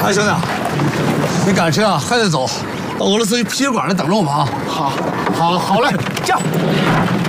哎，兄弟，你赶车啊，还得走，到俄罗斯去啤酒馆那等着我们啊。 好嘞，这样。